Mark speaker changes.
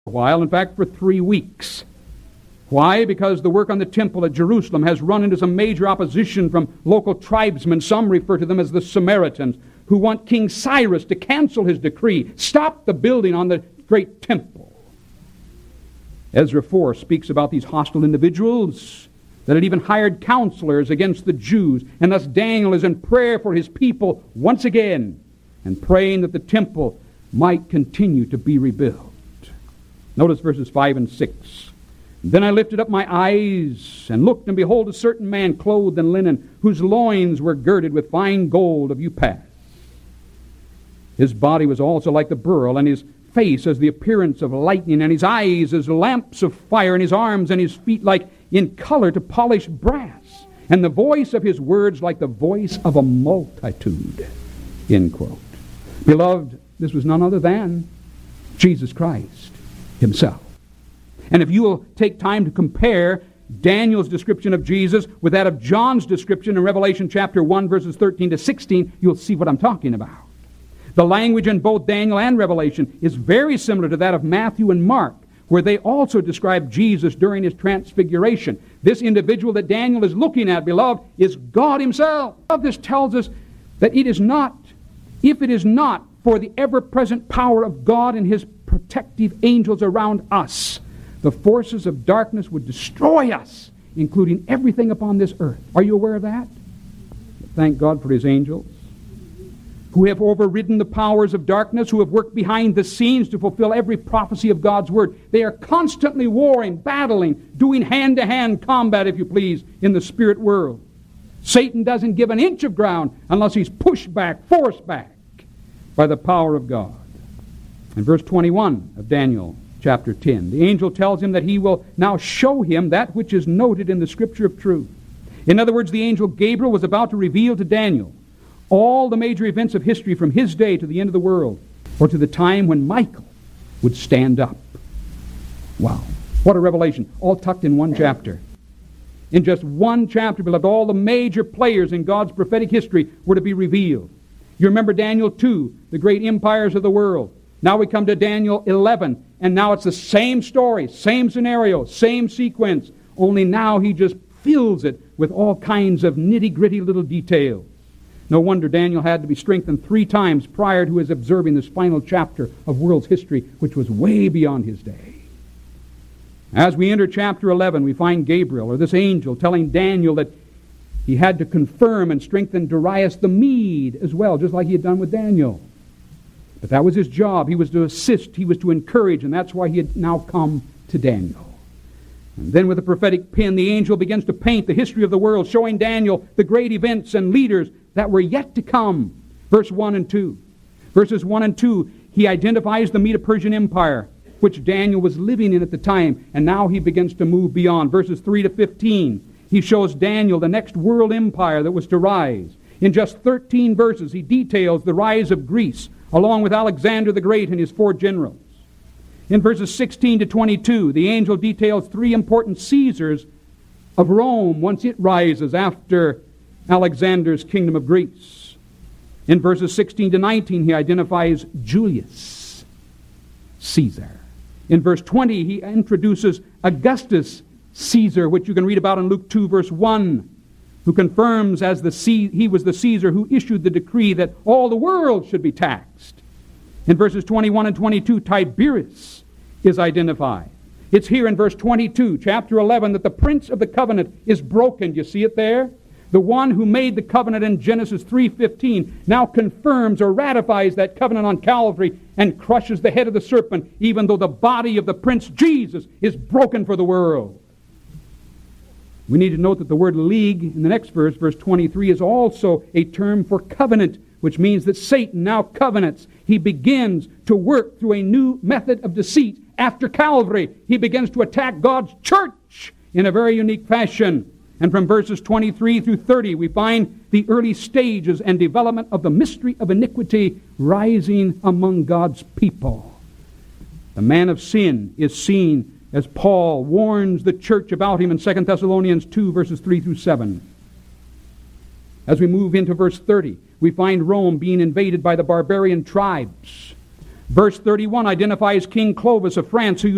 Speaker 1: a while, in fact, for 3 weeks. Why? Because the work on the temple at Jerusalem has run into some major opposition from local tribesmen. Some refer to them as the Samaritans, who want King Cyrus to cancel his decree, stop the building on the great temple. Ezra 4 speaks about these hostile individuals that had even hired counselors against the Jews, and thus Daniel is in prayer for his people once again, and praying that the temple might continue to be rebuilt. Notice verses 5 and 6. Then I lifted up my eyes and looked, and behold, a certain man clothed in linen, whose loins were girded with fine gold of Upas. His body was also like the beryl, and his face as the appearance of lightning, and his eyes as lamps of fire, and his arms and his feet like in color to polished brass, and the voice of his words like the voice of a multitude. End quote. Beloved, this was none other than Jesus Christ himself. And if you will take time to compare Daniel's description of Jesus with that of John's description in Revelation chapter 1, verses 13 to 16, you'll see what I'm talking about. The language in both Daniel and Revelation is very similar to that of Matthew and Mark, where they also describe Jesus during his transfiguration. This individual that Daniel is looking at, beloved, is God himself. This tells us that it is not, if it is not for the ever-present power of God and his protective angels around us, the forces of darkness would destroy us, including everything upon this earth. Are you aware of that? Thank God for his angels, who have overridden the powers of darkness, who have worked behind the scenes to fulfill every prophecy of God's word. They are constantly warring, battling, doing hand-to-hand combat, if you please, in the spirit world. Satan doesn't give an inch of ground unless he's pushed back, forced back by the power of God. In verse 21 of Daniel chapter 10, the angel tells him that he will now show him that which is noted in the Scripture of truth. In other words, the angel Gabriel was about to reveal to Daniel all the major events of history from his day to the end of the world, or to the time when Michael would stand up. Wow, what a revelation, all tucked in one chapter. In just one chapter, beloved, all the major players in God's prophetic history were to be revealed. You remember Daniel 2, the great empires of the world. Now we come to Daniel 11, and now it's the same story, same scenario, same sequence, only now he just fills it with all kinds of nitty-gritty little details. No wonder Daniel had to be strengthened 3 times prior to his observing this final chapter of world's history, which was way beyond his day. As we enter chapter 11, we find Gabriel, or this angel, telling Daniel that he had to confirm and strengthen Darius the Mede as well, just like he had done with Daniel. But that was his job. He was to assist, he was to encourage, and that's why he had now come to Daniel. And then with a prophetic pen, the angel begins to paint the history of the world, showing Daniel the great events and leaders that were yet to come. Verse 1 and 2. Verses 1 and 2, he identifies the Medo-Persian Empire, which Daniel was living in at the time, and now he begins to move beyond. Verses 3 to 15, he shows Daniel the next world empire that was to rise. In just 13 verses, he details the rise of Greece, along with Alexander the Great and his 4 generals. In verses 16 to 22, the angel details 3 important Caesars of Rome once it rises after Alexander's kingdom of Greece. In verses 16 to 19, he identifies Julius Caesar. In verse 20, he introduces Augustus Caesar, which you can read about in Luke 2, verse 1, who confirms as he was the Caesar who issued the decree that all the world should be taxed. In verses 21 and 22, Tiberius is identified. It's here in verse 22, chapter 11, that the prince of the covenant is broken. You see it there? The one who made the covenant in Genesis 3:15 now confirms or ratifies that covenant on Calvary and crushes the head of the serpent, even though the body of the Prince Jesus is broken for the world. We need to note that the word league in the next verse, verse 23, is also a term for covenant, which means that Satan now covenants. He begins to work through a new method of deceit after Calvary. He begins to attack God's church in a very unique fashion. And from verses 23 through 30, we find the early stages and development of the mystery of iniquity rising among God's people. The man of sin is seen as Paul warns the church about him in 2 Thessalonians 2, verses 3 through 7. As we move into verse 30, we find Rome being invaded by the barbarian tribes. Verse 31 identifies King Clovis of France, who